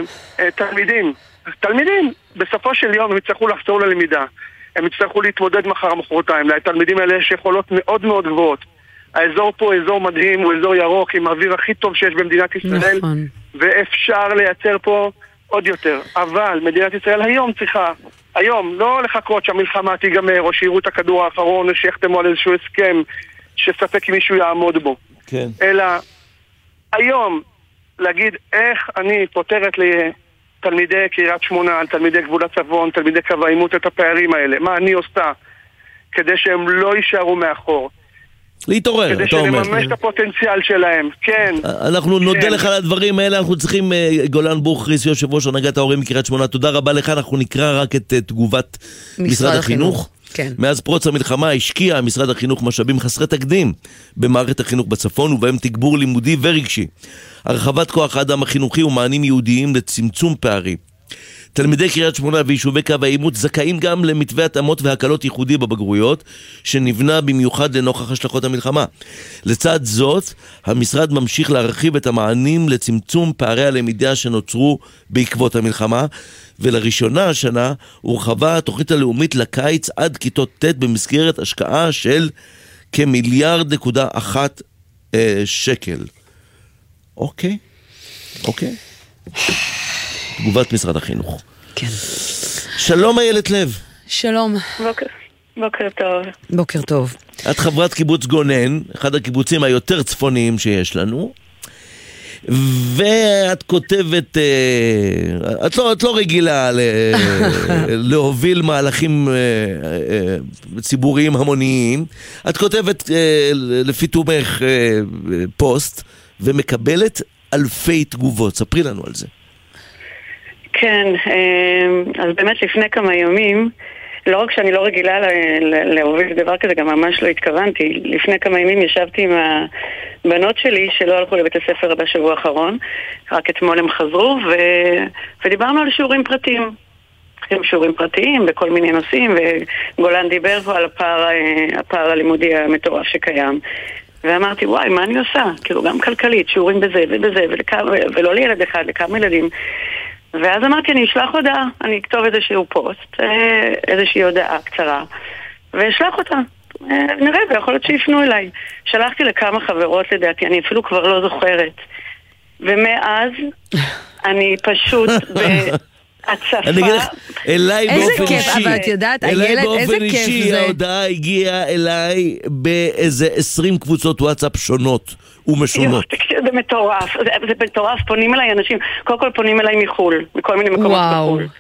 תלמידים, בסופו של יום הם יצטרכו לחזור ללמידה. הם יצטרכו להתמודד מחרתיים. לתלמידים האלה יש יכולות מאוד מאוד גבוהות. האזור פה הוא אזור מדהים, הוא אזור ירוק, עם האוויר הכי טוב שיש במדינת ישראל, נכון. ואפשר לייצר פה עוד יותר. אבל מדינת ישראל היום צריכה, היום, לא לחכות שהמלחמה תיגמר, או שיראו את הכדור האחרון, או שיחתמו על איזשהו הסכם, שספק אם מישהו יעמוד בו. כן. אלא היום, להגיד איך אני פותרת לתלמידי קריית שמונה, על תלמידי גבול הצפון, תלמידי קו העימות את הפערים האלה, מה אני עושה, כדי שהם לא יישארו מאחור. להתעורר, כדי שנממש את הפוטנציאל שלהם, כן. אנחנו נודה לך על הדברים האלה, אנחנו צריכים, גולן בוכריס, יושב ראש הנהגת ההורים מקריית שמונה, תודה רבה לך, אנחנו נקרא רק את תגובת משרד החינוך. כן. מאז פרוץ המלחמה השקיע משרד החינוך משאבים חסרי תקדים במערכת החינוך בצפון, ובהם תגבור לימודי ורגשי, הרחבת כוח האדם החינוכי ומענים ייעודיים לצמצום פערים. תלמידי קריית שמונה ויישובי קו העימות זכאים גם למתווה התאמות והקלות ייחודי בבגרויות, שנבנה במיוחד לנוכח השלכות המלחמה. לצד זאת, המשרד ממשיך להרחיב את המענים לצמצום פערי הלמידה שנוצרו בעקבות המלחמה, ולראשונה השנה הורחבה התוכנית הלאומית לקיץ עד כיתות ט' במסגרת השקעה של כ1.1 שקל. אוקיי. תגובת משרד החינוך. כן. שלום איילת לב. שלום. בוקר טוב. בוקר טוב. את חברת קיבוץ גונן, אחד הקיבוצים היותר צפוניים שיש לנו, ואת כותבת, את לא רגילה להוביל מהלכים ציבוריים המוניים, את כותבת לפי תומך פוסט, ומקבלת אלפי תגובות. ספרי לנו על זה. כן, אז באמת לפני כמה ימים, לא רק שאני לא רגילה להוביל דבר כזה, גם ממש לא התכוונתי. לפני כמה ימים ישבתי עם הבנות שלי שלא הלכו לבית הספר בשבוע האחרון, רק אתמול הם חזרו, ודיברנו על שיעורים פרטיים. שיעורים פרטיים בכל מיני נושאים, וגולן דיבר פה על הפער הלימודי המטורף שקיים. ואמרתי, וואי, מה אני עושה? כאילו, גם כלכלית, שיעורים בזה ובזה, ולא לילד אחד, לכמה ילדים. ואז אמרתי, אני אשלח הודעה, אני אכתוב איזשהו פוסט, איזושהי הודעה קצרה, ואשלח אותה. נראה, ויכול להיות שיפנו אליי. שלחתי לכמה חברות לדעתי, אני אפילו כבר לא זוכרת. ומאז, אני פשוט בהצפה. אני אגיד לך, אליי באופן אישי. איזה כיף, אבל את יודעת, איילת, איזה כיף זה. ההודעה הגיעה אליי באיזה 20 קבוצות וואטסאפ שונות ומשונות. זה מטורף, זה מטורף, פונים אליי אנשים, קודם כל פונים אליי מחול, מכל מיני מקומות בחול.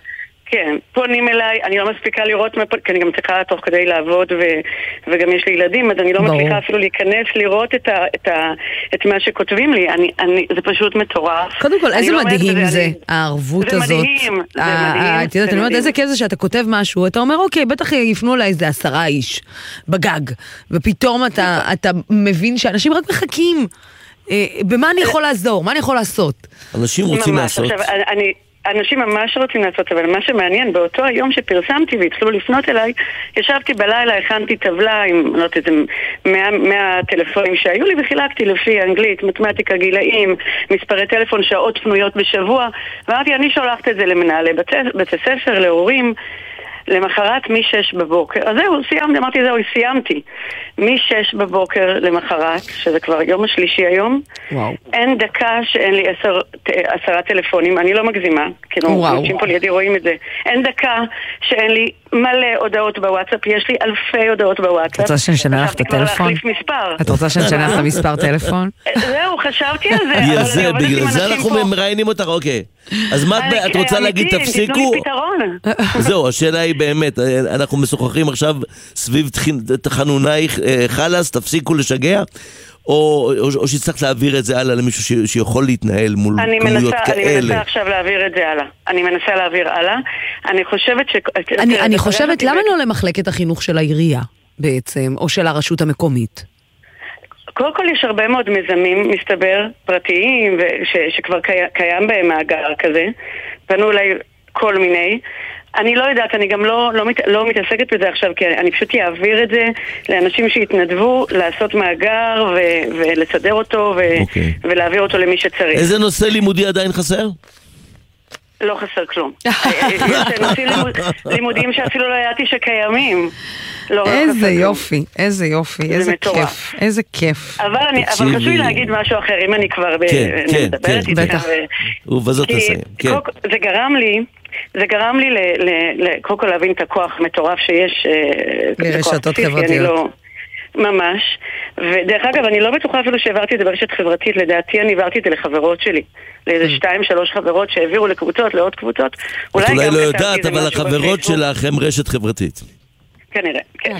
כן, פונים אליי, אני לא מספיקה לראות, כי אני גם צריכה תוך כדי לעבוד וגם יש לי ילדים, אז אני לא מספיקה אפילו להיכנס לראות את מה שכותבים לי, זה פשוט מטורף. קודם כל, איזה מדהים זה, הערבות הזאת. זה מדהים, זה מדהים. את יודעת, אני אומרת, איזה כיף זה שאתה כותב משהו, אתה אומר, אוקיי, בטח יפנו אליי איזה 10 איש בגג, ופתאום אתה מבין שאנשים רק מחכים, במה אני יכול לעזור, מה אני יכול לעשות? אנשים רוצים לעשות. אנשים ממש רוצים לעשות, אבל מה שמעניין, באותו היום שפרסמתי והתחילו לפנות אליי, ישבתי בלילה, הכנתי טבלה עם, לא יודעת, 100 טלפונים שהיו לי, וחילקתי לפי אנגלית, מתמטיקה, גילאים, מספרי טלפון, שעות פנויות בשבוע, ואמרתי, אני שולחת את זה למנהלי בית הספר, להורים, למחרת מ-6 בבוקר. אז זהו, סיימתי, אמרתי, זהו, סיימתי. מ-6 בבוקר למחרת, שזה כבר יום השלישי היום, אין דקה שאין לי 10 טלפונים, אני לא מגזימה, כאילו, אנשים פה לידי רואים את זה. אין דקה שאין לי מלא הודעות בוואטסאפ, יש לי אלפי הודעות בוואטסאפ. את רוצה שנשנה לך את הטלפון? את רוצה שנשנה לך את המספר טלפון? זהו, חשבתי על זה. בגלל זה אנחנו מראיינים אותך, אוקיי. אז מה את רוצה להגיד, תפסיקו? זהו, השאלה היא באמת, אנחנו משוחחים עכשיו סביב תחנונייך חלס, תפסיקו לשגע? או שצריך להעביר את זה הלאה למישהו שיכול להתנהל מול כמויות כאלה? אני מנסה עכשיו להעביר את זה הלאה. אני מנסה להעביר הלאה. אני חושבת אני חושבת, למה לא למחלקת החינוך של העירייה בעצם, או של הרשות המקומית? קודם כל יש הרבה מאוד מיזמים, מסתבר, פרטיים, שכבר קיים בהם מאגר כזה. פנו אליי כל מיני. אני לא יודעת, אני גם לא מתעסקת בזה עכשיו, כי אני פשוט אעביר את זה לאנשים שהתנדבו לעשות מאגר ולסדר אותו ולהעביר אותו למי שצריך. איזה נושא לימודי עדיין חסר? לא חסר כלום. יש נושאים לימודים שאפילו לא ידעתי שקיימים. איזה יופי, איזה יופי, איזה כיף, איזה כיף. אבל חשוב לי להגיד משהו אחר, אם אני כבר מדברת איתך. ובזאת תסיים, כן. זה גרם לי קודם כל להבין את הכוח מטורף שיש לרשתות חברתיות. ממש. ודרך אגב, אני לא בטוחה אפילו שהעברתי את זה ברשת חברתית, לדעתי אני העברתי את זה לחברות שלי. לאיזה 2-3 חברות שהעבירו לקבוצות, לעוד קבוצות. אולי לא יודעת, אבל החברות שלך הם רשת חברתית. כנראה, כן.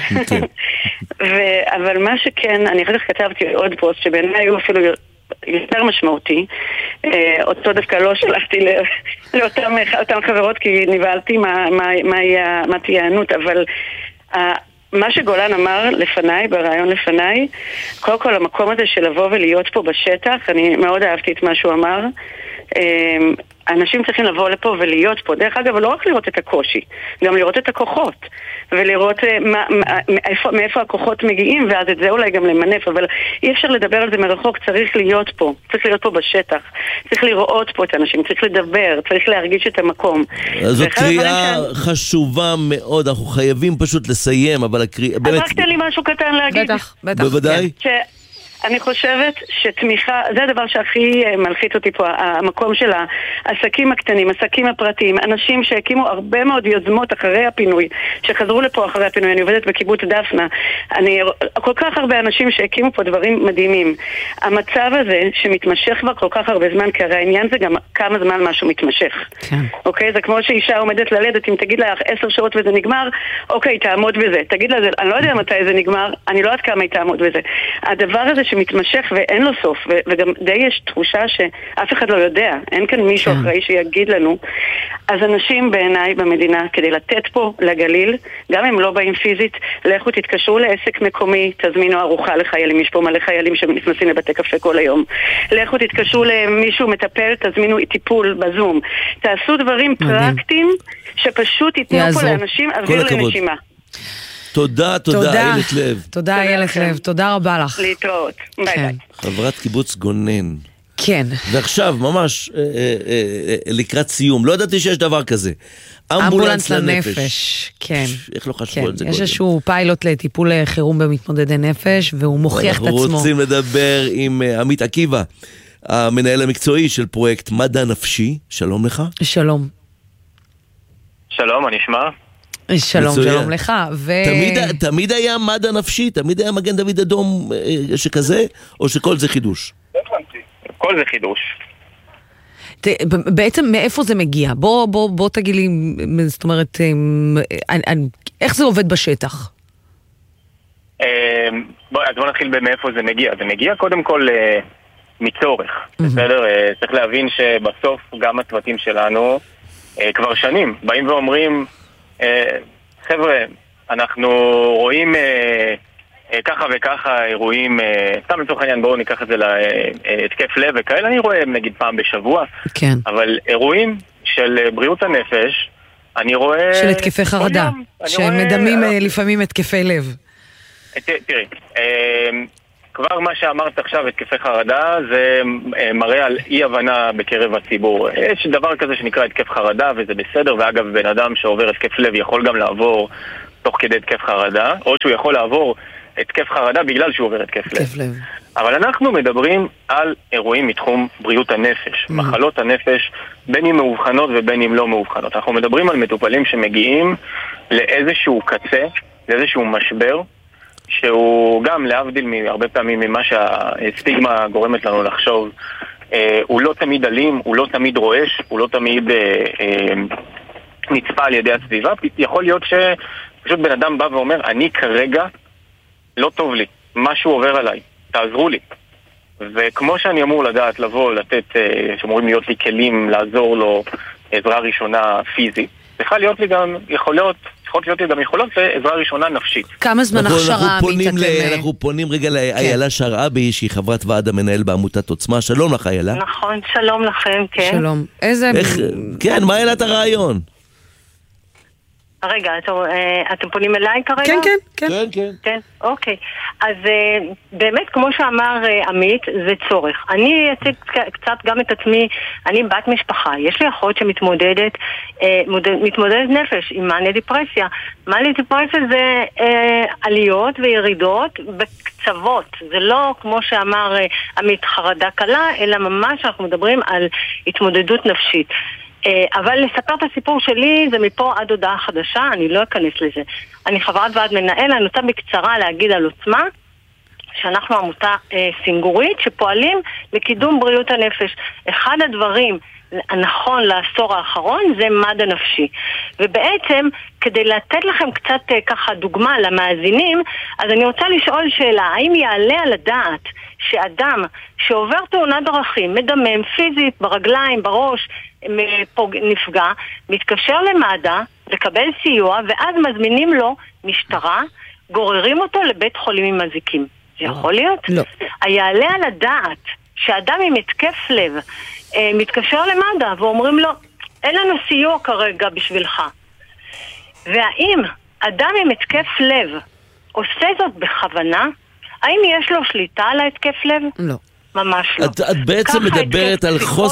אבל מה שכן, אני אחר כך כתבתי עוד פוסט שבעיניי הוא אפילו יותר משמעותי. אותו דווקא לא שלחתי לאותן חברות כי נבהלתי מה תהיה הענות, אבל מה שגולן אמר לפניי, ברעיון לפניי, קודם כל המקום הזה של לבוא ולהיות פה בשטח, אני מאוד אהבתי את מה שהוא אמר. אנשים צריכים לבוא לפה ולהיות פה. דרך אגב, לא רק לראות את הקושי, גם לראות את הכוחות, ולראות מאיפה הכוחות מגיעים, ואז את זה אולי גם למנף, אבל אי אפשר לדבר על זה מרחוק, צריך להיות פה בשטח, צריך לראות פה את האנשים, צריך לדבר, צריך להרגיש את המקום. זאת קריאה חשובה מאוד, אנחנו חייבים פשוט לסיים, אבל הקריאה... אז רק תן לי משהו קטן להגיד. בטח. בוודאי. אני חושבת שתמיכה, זה הדבר שהכי מלחיץ אותי פה, המקום של העסקים הקטנים, עסקים הפרטיים, אנשים שהקימו הרבה מאוד יוזמות אחרי הפינוי, שחזרו לפה אחרי הפינוי, אני עובדת בקיבוץ דפנה, כל כך הרבה אנשים שהקימו פה דברים מדהימים. המצב הזה שמתמשך כבר כל כך הרבה זמן, כי הרי העניין זה גם כמה זמן משהו מתמשך. כן. אוקיי? זה כמו שאישה עומדת ללדת, אם תגיד לה 10 שעות וזה נגמר, אוקיי, תעמוד בזה. תגיד לה, אני לא יודע מתי זה נגמר, אני לא יודעת כמה היא תעמוד בזה. הדבר הזה שמתמשך ואין לו סוף, וגם די יש תחושה שאף אחד לא יודע, אין כאן מישהו אחראי שיגיד לנו. אז אנשים בעיניי במדינה, כדי לתת פה לגליל, גם אם לא באים פיזית, לכו תתקשרו לעסק מקומי, תזמינו ארוחה לחיילים, יש פה מלא חיילים שנכנסים לבתי קפה כל היום. לכו תתקשרו למישהו מטפל, תזמינו טיפול בזום. תעשו דברים פרקטיים שפשוט ייתנו פה לאנשים אוויר לנשימה. תודה, איילת לב. תודה, איילת לב. תודה רבה לך. להתראות. ביי ביי. חברת קיבוץ גונן. כן. ועכשיו, ממש לקראת סיום, לא ידעתי שיש דבר כזה. אמבולנס לנפש. כן. איך לא חשבו על זה קודם? יש איזשהו פיילוט לטיפול חירום במתמודדי נפש, והוא מוכיח את עצמו. אנחנו רוצים לדבר עם עמית עקיבא, המנהל המקצועי של פרויקט מדע נפשי. שלום לך. שלום. שלום, אני אשמע. שלום לך. תמיד היה מדע נפשי? תמיד היה מגן דוד אדום שכזה? או שכל זה חידוש? כל זה חידוש. בעצם מאיפה זה מגיע? בוא תגיד לי, זאת אומרת, איך זה עובד בשטח? בוא נתחיל במאיפה זה מגיע. זה מגיע קודם כל מצורך. בסדר? צריך להבין שבסוף גם הצוותים שלנו כבר שנים באים ואומרים, חבר'ה, אנחנו רואים ככה וככה אירועים, סתם לצורך העניין, בואו ניקח את זה להתקף לב וכאלה, אני רואה נגיד פעם בשבוע, כן. אבל אירועים של בריאות הנפש, אני רואה... של התקפי חרדה, שהם מדמים לפעמים התקפי לב. תראי, כבר מה שאמרת עכשיו, התקפי חרדה, זה מראה על אי הבנה בקרב הציבור. יש דבר כזה שנקרא התקף חרדה, וזה בסדר, ואגב, בן אדם שעובר התקף לב יכול גם לעבור תוך כדי התקף חרדה, או שהוא יכול לעבור התקף חרדה בגלל שהוא עובר התקף לב. אבל אנחנו מדברים על אירועים מתחום בריאות הנפש, מחלות הנפש, בין אם מאובחנות ובין אם לא מאובחנות. אנחנו מדברים על מטופלים שמגיעים לאיזשהו קצה, לאיזשהו משבר, שהוא גם להבדיל הרבה פעמים ממה שהסטיגמה גורמת לנו לחשוב, הוא לא תמיד אלים, הוא לא תמיד רועש, הוא לא תמיד נצפה על ידי הסביבה. יכול להיות שפשוט בן אדם בא ואומר, אני כרגע לא טוב לי, משהו עובר עליי, תעזרו לי. וכמו שאני אמור לדעת לבוא, לתת, שאמורים להיות לי כלים, לעזור לו עזרה ראשונה פיזית, יכולות להיות לי גם יכולות ועזרה ראשונה נפשית. כמה זמן הכשרה אנחנו פונים רגע לאיילה שרעבי, שהיא חברת ועד המנהל בעמותת עוצמה. שלום לך איילה. נכון, שלום לכם, כן. שלום. כן, מה איילה את הרעיון? רגע, אתם פונים אליי כרגע? כן, כן. כן, אוקיי. אז באמת, כמו שאמר עמית, זה צורך. אני אציג קצת גם את עצמי, אני בת משפחה. יש לי אחות שמתמודדת נפש עם מאניה דיפרסיה. מאניה דיפרסיה זה עליות וירידות בקצוות. זה לא, כמו שאמר עמית, חרדה קלה, אלא ממש אנחנו מדברים על התמודדות נפשית. אבל לספר את הסיפור שלי זה מפה עד הודעה חדשה, אני לא אכנס לזה. אני חברת ועד מנהל, אני רוצה בקצרה להגיד על עוצמה, שאנחנו עמותה סינגורית שפועלים לקידום בריאות הנפש. אחד הדברים הנכון לעשור האחרון זה מדע נפשי. ובעצם, כדי לתת לכם קצת ככה דוגמה למאזינים, אז אני רוצה לשאול שאלה, האם יעלה על הדעת שאדם שעובר תאונת דרכים, מדמם פיזית, ברגליים, בראש, נפגע, מתקשר למד"א, לקבל סיוע, ואז מזמינים לו משטרה, גוררים אותו לבית חולים עם מזיקים. זה יכול להיות? לא. היעלה על הדעת שאדם עם התקף לב מתקשר למד"א ואומרים לו, אין לנו סיוע כרגע בשבילך. והאם אדם עם התקף לב עושה זאת בכוונה? האם יש לו שליטה על ההתקף לב? לא. ממש לא. את בעצם מדברת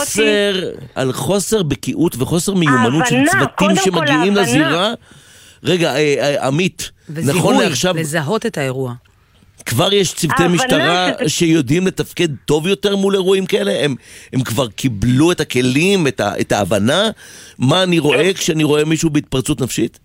על חוסר בקיאות וחוסר מיומנות של צוותים שמגיעים לזירה. רגע, עמית, נכון לעכשיו... לזהות את האירוע. כבר יש צוותי משטרה שיודעים לתפקד טוב יותר מול אירועים כאלה? הם כבר קיבלו את הכלים, את ההבנה? מה אני רואה כשאני רואה מישהו בהתפרצות נפשית?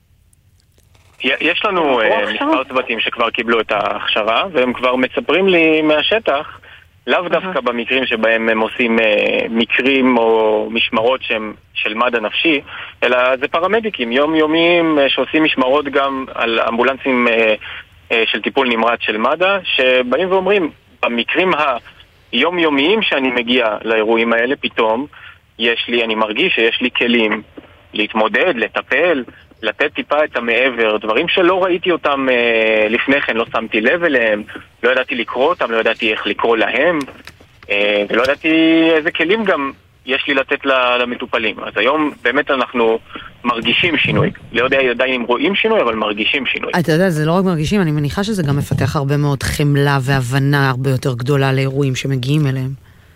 יש לנו מספר צוותים שכבר קיבלו את ההכשרה, והם כבר מספרים לי מהשטח, לאו דווקא במקרים שבהם הם עושים מקרים או משמרות שהם של מד"א נפשי, אלא זה פרמדיקים יומיומיים שעושים משמרות גם על אמבולנסים של טיפול נמרץ של מד"א, שבאים ואומרים, במקרים היומיומיים שאני מגיע לאירועים האלה, פתאום אני מרגיש שיש לי כלים להתמודד, לטפל, לתת טיפה את המעבר, דברים שלא ראיתי אותם לפני כן, לא שמתי לב אליהם, לא ידעתי לקרוא אותם, לא ידעתי איך לקרוא להם, ולא ידעתי איזה כלים גם יש לי לתת למטופלים. אז היום באמת אנחנו מרגישים שינוי. לא יודע עדיין אם רואים שינוי, אבל מרגישים שינוי. אתה יודע, זה לא רק מרגישים, אני מניחה שזה גם מפתח הרבה מאוד חמלה והבנה הרבה יותר גדולה לאירועים שמגיעים אליהם.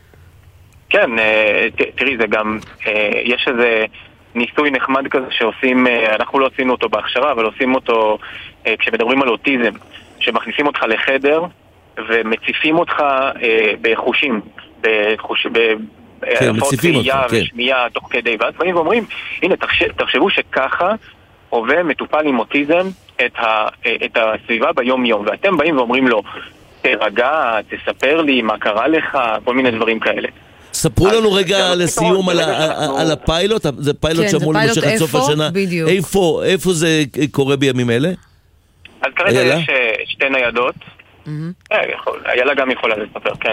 כן, תראי, זה גם, יש איזה ניסוי נחמד כזה שעושים, אנחנו לא עשינו אותו בהכשרה, אבל עושים אותו כשמדברים על אוטיזם, שמכניסים אותך לחדר ומציפים אותך בחושים, מציפים אותך, כן. ושמיעה תוך כדי, ואז באים ואומרים, הנה, תחשבו שככה עובר מטופל עם אוטיזם את הסביבה ביום יום, ואתם באים ואומרים לו, תרגע, תספר לי מה קרה לך, כל מיני דברים כאלה. ספרו לנו רגע לסיום על הפיילוט, זה פיילוט שאמור להימשך עד סוף השנה. איפה זה קורה בימים אלה? אז כרגע יש שתי ניידות. איילה גם יכולה לספר, כן.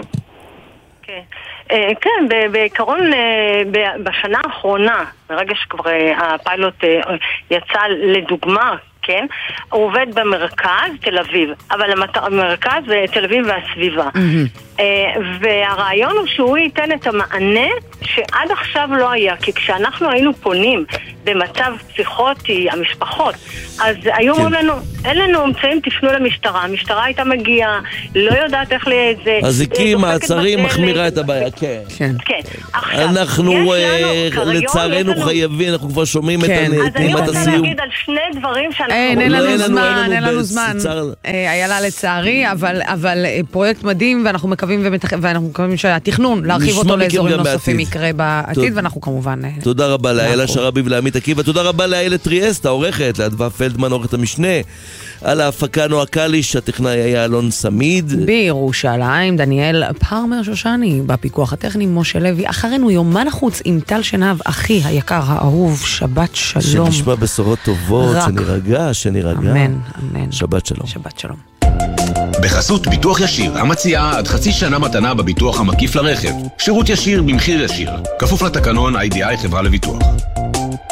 כן, בעיקרון בשנה האחרונה, ברגע שכבר הפיילוט יצא לדוגמה, כן, הוא עובד במרכז תל אביב, אבל המרכז זה תל אביב והסביבה. והרעיון הוא שהוא ייתן את המענה שעד עכשיו לא היה, כי כשאנחנו היינו פונים במצב פסיכוטי, המשפחות, אז היו אומרים לנו, אין לנו אמצעים, תפנו למשטרה. המשטרה הייתה מגיעה, לא יודעת איך לזה. הזיקים, מעצרים, מחמירה את הבעיה, כן. כן. אנחנו לצערנו חייבים, אנחנו כבר שומעים את הסיום. אז אני רוצה להגיד על שני דברים שאנחנו... אין לנו זמן. איילה לצערי, אבל פרויקט מדהים, ואנחנו מקווים שהתכנון להרחיב אותו לאזורים נוספים יקרה בעתיד, ואנחנו כמובן... תודה רבה לאיילה שרבי ולעמית עקיבא, תודה רבה לאיילת טריאסט, העורכת, לאדווה פלדמן, עורכת המשנה, על ההפקה נועה קליש, הטכנאי היה אלון סמיד. בירושלים, דניאל פרמר שושני, בפיקוח הטכני, משה לוי, אחרינו יומן החוץ עם טל שנהב, אחי היקר, האהוב, שבת שלום. שנשמע בשורות טובות, שנירגע. אמן. שבת שלום. שבת שלום. בחסות ביטוח ישיר, המציעה עד חצי שנה מתנה בביטוח המקיף לרכב. שירות ישיר במחיר ישיר. כפוף לתקנון IDI חברה לביטוח.